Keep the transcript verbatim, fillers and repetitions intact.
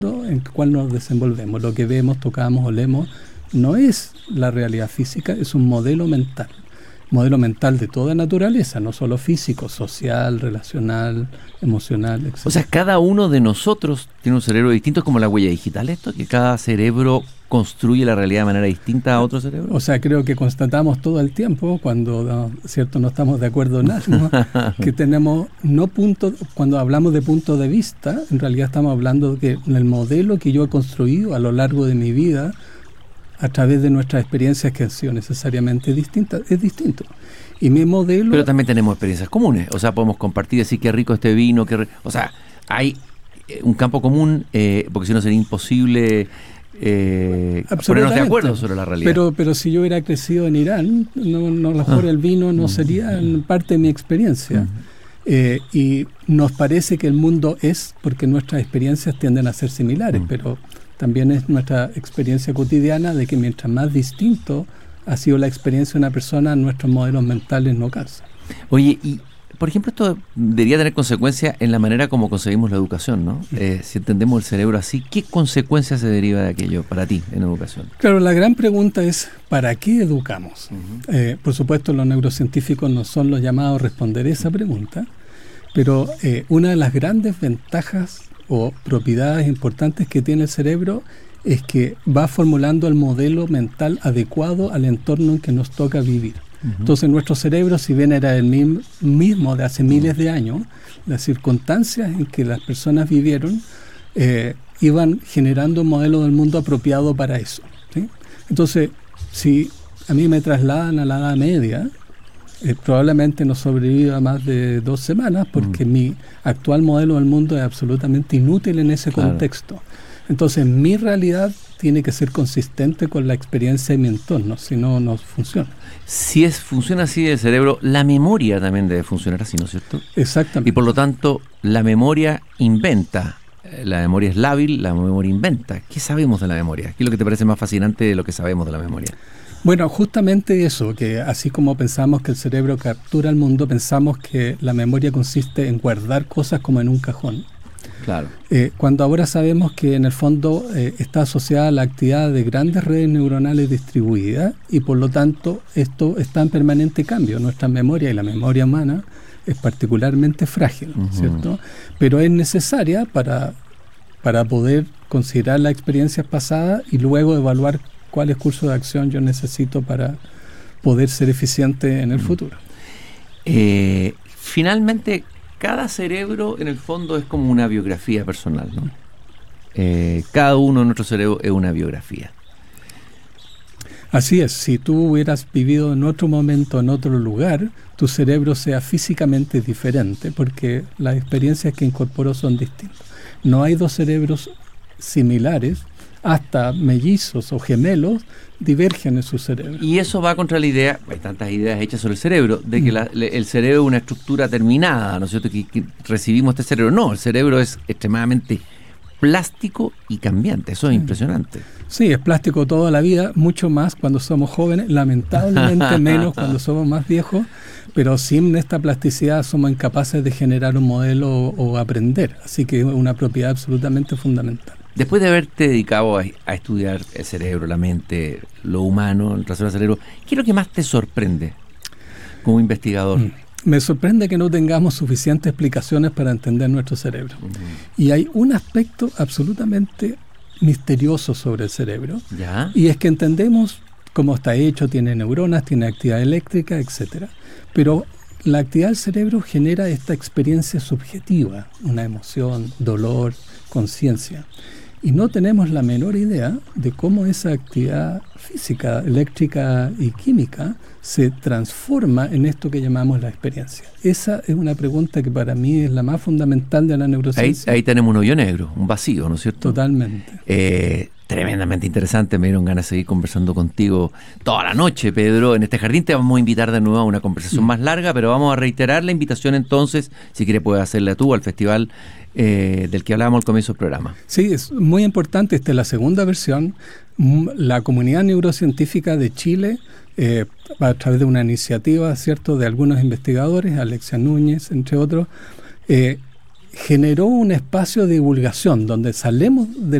en el cual nos desenvolvemos. Lo que vemos, tocamos, olemos, no es la realidad física, es un modelo mental. Modelo mental de toda naturaleza, no solo físico, social, relacional, emocional, etcétera. O sea, cada uno de nosotros tiene un cerebro distinto, como la huella digital, esto, que cada cerebro construye la realidad de manera distinta a otro cerebro. O sea, creo que constatamos todo el tiempo, cuando no, cierto no estamos de acuerdo en algo, que tenemos no punto, cuando hablamos de punto de vista, en realidad estamos hablando de que el modelo que yo he construido a lo largo de mi vida, a través de nuestras experiencias que han sido necesariamente distintas, es distinto. Y mi modelo... Pero también tenemos experiencias comunes, o sea, podemos compartir, decir qué rico este vino, qué rico, o sea, hay un campo común, eh, porque si no sería imposible eh, ponernos de acuerdo sobre la realidad. Pero, pero si yo hubiera crecido en Irán, no, no, a lo mejor el vino no sería parte de mi experiencia. Uh-huh. Eh, y nos parece que el mundo es porque nuestras experiencias tienden a ser similares, uh-huh. pero... También es nuestra experiencia cotidiana de que mientras más distinto ha sido la experiencia de una persona, nuestros modelos mentales no calzan. Oye, y por ejemplo, esto debería tener consecuencias en la manera como concebimos la educación, ¿no? Eh, si entendemos el cerebro así, ¿qué consecuencias se deriva de aquello para ti en educación? Claro, la gran pregunta es, ¿para qué educamos? Uh-huh. Eh, por supuesto, los neurocientíficos no son los llamados a responder esa pregunta, pero eh, una de las grandes ventajas o propiedades importantes que tiene el cerebro es que va formulando el modelo mental adecuado al entorno en que nos toca vivir. Uh-huh. Entonces nuestro cerebro, si bien era el mismo de hace miles de años, las circunstancias en que las personas vivieron eh, iban generando un modelo del mundo apropiado para eso, ¿sí? Entonces, si a mí me trasladan a la Edad Media, Eh, probablemente no sobreviva más de dos semanas porque mm. mi actual modelo del mundo es absolutamente inútil en ese claro. contexto. Entonces mi realidad tiene que ser consistente con la experiencia de mi entorno, si no, no funciona. Si es funciona así el cerebro, la memoria también debe funcionar así, ¿no es cierto? Exactamente. Y por lo tanto, la memoria inventa. La memoria es lábil, la memoria inventa. ¿Qué sabemos de la memoria? ¿Qué es lo que te parece más fascinante de lo que sabemos de la memoria? Bueno, justamente eso, que así como pensamos que el cerebro captura el mundo, pensamos que la memoria consiste en guardar cosas como en un cajón. Claro. Eh, cuando ahora sabemos que en el fondo eh, está asociada a la actividad de grandes redes neuronales distribuidas y por lo tanto esto está en permanente cambio. Nuestra memoria y la memoria humana es particularmente frágil, uh-huh. ¿cierto? Pero es necesaria para, para poder considerar las experiencias pasadas y luego evaluar cuáles cursos de acción yo necesito para poder ser eficiente en el futuro. Eh, finalmente, cada cerebro en el fondo es como una biografía personal, ¿no? Eh, cada uno de nuestros cerebros es una biografía. Así es, si tú hubieras vivido en otro momento, en otro lugar, tu cerebro sea físicamente diferente porque las experiencias que incorporó son distintas. No hay dos cerebros similares, hasta mellizos o gemelos divergen en su cerebro. Y eso va contra la idea, hay tantas ideas hechas sobre el cerebro, de que la, el cerebro es una estructura terminada, ¿no es cierto? Que, que recibimos este cerebro. No, el cerebro es extremadamente plástico y cambiante, eso es impresionante. Sí, es plástico toda la vida, mucho más cuando somos jóvenes, lamentablemente menos cuando somos más viejos, pero sin esta plasticidad somos incapaces de generar un modelo o, o aprender, así que es una propiedad absolutamente fundamental. Después de haberte dedicado a, a estudiar el cerebro, la mente, lo humano, el trastorno del cerebro, ¿qué es lo que más te sorprende como investigador? Mm. Me sorprende que no tengamos suficientes explicaciones para entender nuestro cerebro. Uh-huh. Y hay un aspecto absolutamente misterioso sobre el cerebro. ¿Ya? Y es que entendemos cómo está hecho, tiene neuronas, tiene actividad eléctrica, etcétera. Pero la actividad del cerebro genera esta experiencia subjetiva, una emoción, dolor, conciencia. Y no tenemos la menor idea de cómo esa actividad física, eléctrica y química se transforma en esto que llamamos la experiencia. Esa es una pregunta que para mí es la más fundamental de la neurociencia. Ahí, ahí tenemos un hoyo negro, un vacío, ¿no es cierto? Totalmente. Eh, tremendamente interesante, me dieron ganas de seguir conversando contigo toda la noche, Pedro, en este jardín. Te vamos a invitar de nuevo a una conversación mm. más larga, pero vamos a reiterar la invitación entonces, si quieres puedes hacerla tú, al festival eh, del que hablábamos al comienzo del programa. Sí, es muy importante, esta es la segunda versión. La comunidad neurocientífica de Chile, eh, a través de una iniciativa, ¿cierto?, de algunos investigadores, Alexia Núñez, entre otros, eh, generó un espacio de divulgación donde salemos de